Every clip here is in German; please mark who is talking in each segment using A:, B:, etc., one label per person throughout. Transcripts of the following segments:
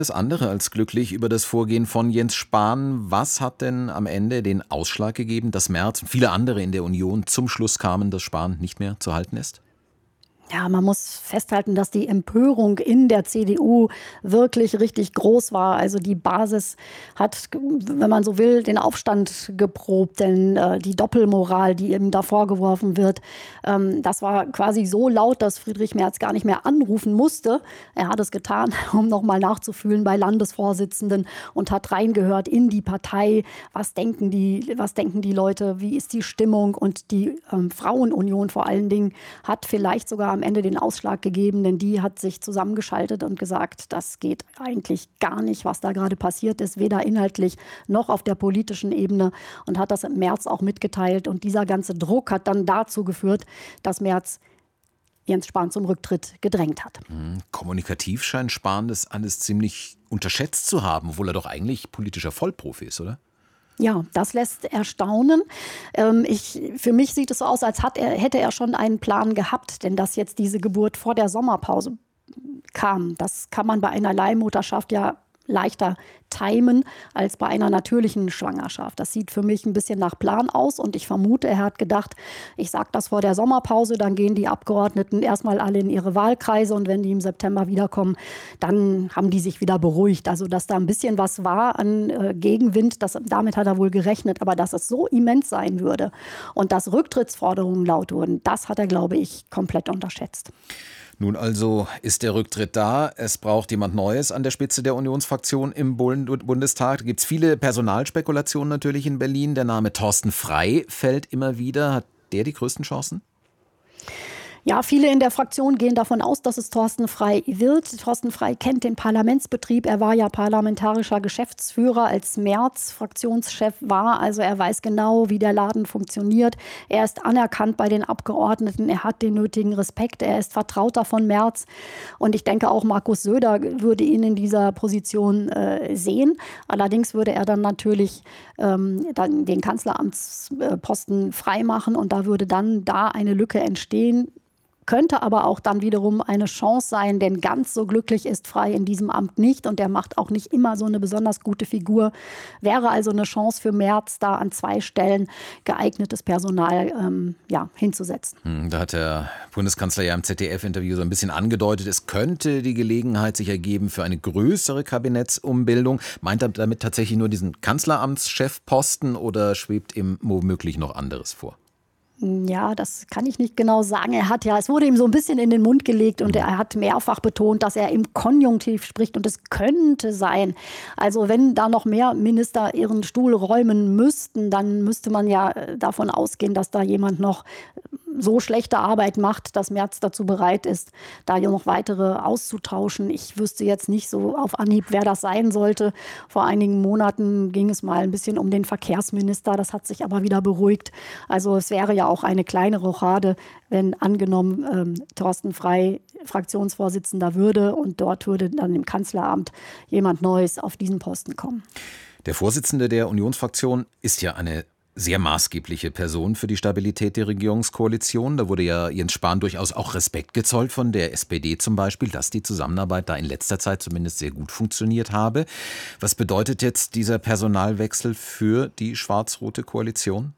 A: Das andere als glücklich über das Vorgehen von Jens Spahn. Was hat denn am Ende den Ausschlag gegeben, dass Merz und viele andere in der Union zum Schluss kamen, dass Spahn nicht mehr zu halten ist?
B: Ja, man muss festhalten, dass die Empörung in der CDU wirklich richtig groß war. Also die Basis hat, wenn man so will, den Aufstand geprobt, denn die Doppelmoral, die ihm da vorgeworfen wird, das war quasi so laut, dass Friedrich Merz gar nicht mehr anrufen musste. Er hat es getan, um nochmal nachzufühlen bei Landesvorsitzenden und hat reingehört in die Partei. Was denken die Leute? Wie ist die Stimmung? Und die Frauenunion vor allen Dingen hat vielleicht sogar am Ende den Ausschlag gegeben, denn die hat sich zusammengeschaltet und gesagt, das geht eigentlich gar nicht, was da gerade passiert ist, weder inhaltlich noch auf der politischen Ebene, und hat das im März auch mitgeteilt. Und dieser ganze Druck hat dann dazu geführt, dass Merz Jens Spahn zum Rücktritt gedrängt hat.
A: Kommunikativ scheint Spahn das alles ziemlich unterschätzt zu haben, obwohl er doch eigentlich politischer Vollprofi ist, oder?
B: Ja, das lässt erstaunen. Für mich sieht es so aus, als hätte er schon einen Plan gehabt, denn dass jetzt diese Geburt vor der Sommerpause kam, das kann man bei einer Leihmutterschaft ja leichter timen als bei einer natürlichen Schwangerschaft. Das sieht für mich ein bisschen nach Plan aus, und ich vermute, er hat gedacht, ich sage das vor der Sommerpause, dann gehen die Abgeordneten erstmal alle in ihre Wahlkreise, und wenn die im September wiederkommen, dann haben die sich wieder beruhigt. Also dass da ein bisschen was war an Gegenwind, damit hat er wohl gerechnet, aber dass es so immens sein würde und dass Rücktrittsforderungen laut wurden, das hat er, glaube ich, komplett unterschätzt.
A: Nun also ist der Rücktritt da. Es braucht jemand Neues an der Spitze der Unionsfraktion im Bundestag. Da gibt es viele Personalspekulationen natürlich in Berlin. Der Name Thorsten Frey fällt immer wieder. Hat der die größten Chancen?
B: Ja, viele in der Fraktion gehen davon aus, dass es Thorsten Frey wird. Thorsten Frey kennt den Parlamentsbetrieb. Er war ja parlamentarischer Geschäftsführer, als Merz Fraktionschef war. Also er weiß genau, wie der Laden funktioniert. Er ist anerkannt bei den Abgeordneten. Er hat den nötigen Respekt. Er ist Vertrauter von Merz. Und ich denke, auch Markus Söder würde ihn in dieser Position sehen. Allerdings würde er dann natürlich dann den Kanzleramtsposten freimachen. Und da würde dann eine Lücke entstehen. Könnte aber auch dann wiederum eine Chance sein, denn ganz so glücklich ist Frey in diesem Amt nicht, und er macht auch nicht immer so eine besonders gute Figur. Wäre also eine Chance für Merz, da an 2 Stellen geeignetes Personal hinzusetzen.
A: Da hat der Bundeskanzler ja im ZDF-Interview so ein bisschen angedeutet, es könnte die Gelegenheit sich ergeben für eine größere Kabinettsumbildung. Meint er damit tatsächlich nur diesen Kanzleramtschefposten oder schwebt ihm womöglich noch anderes vor?
B: Ja, das kann ich nicht genau sagen. Es wurde ihm so ein bisschen in den Mund gelegt, und er hat mehrfach betont, dass er im Konjunktiv spricht, und es könnte sein. Also wenn da noch mehr Minister ihren Stuhl räumen müssten, dann müsste man ja davon ausgehen, dass da jemand noch so schlechte Arbeit macht, dass Merz dazu bereit ist, da ja noch weitere auszutauschen. Ich wüsste jetzt nicht so auf Anhieb, wer das sein sollte. Vor einigen Monaten ging es mal ein bisschen um den Verkehrsminister. Das hat sich aber wieder beruhigt. Also es wäre ja auch eine kleine Rochade, wenn angenommen Thorsten Frey Fraktionsvorsitzender würde und dort würde dann im Kanzleramt jemand Neues auf diesen Posten kommen.
A: Der Vorsitzende der Unionsfraktion ist ja eine sehr maßgebliche Person für die Stabilität der Regierungskoalition. Da wurde ja Jens Spahn durchaus auch Respekt gezollt von der SPD zum Beispiel, dass die Zusammenarbeit da in letzter Zeit zumindest sehr gut funktioniert habe. Was bedeutet jetzt dieser Personalwechsel für die schwarz-rote Koalition?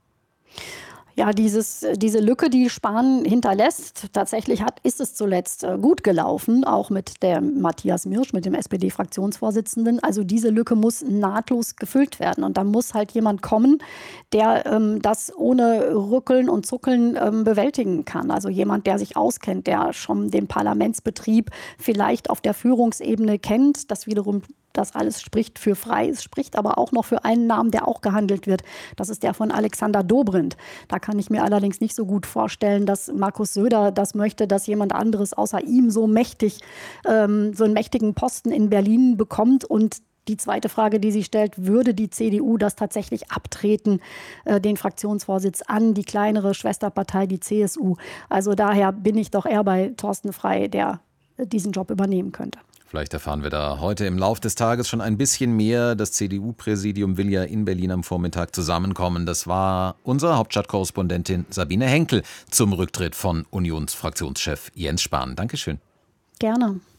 B: Ja, diese Lücke, die Spahn hinterlässt, tatsächlich ist es zuletzt gut gelaufen, auch mit der Matthias Mirsch, mit dem SPD-Fraktionsvorsitzenden. Also diese Lücke muss nahtlos gefüllt werden. Und da muss halt jemand kommen, der das ohne Rückeln und Zuckeln bewältigen kann. Also jemand, der sich auskennt, der schon den Parlamentsbetrieb vielleicht auf der Führungsebene kennt. Das alles spricht für Frey. Es spricht aber auch noch für einen Namen, der auch gehandelt wird. Das ist der von Alexander Dobrindt. Da kann ich mir allerdings nicht so gut vorstellen, dass Markus Söder das möchte, dass jemand anderes außer ihm so einen mächtigen Posten in Berlin bekommt. Und die zweite Frage, die sie stellt, würde die CDU das tatsächlich abtreten, den Fraktionsvorsitz an die kleinere Schwesterpartei, die CSU? Also daher bin ich doch eher bei Thorsten Frey, der diesen Job übernehmen könnte.
A: Vielleicht erfahren wir da heute im Lauf des Tages schon ein bisschen mehr. Das CDU-Präsidium will ja in Berlin am Vormittag zusammenkommen. Das war unsere Hauptstadtkorrespondentin Sabine Henkel zum Rücktritt von Unionsfraktionschef Jens Spahn. Dankeschön.
B: Gerne.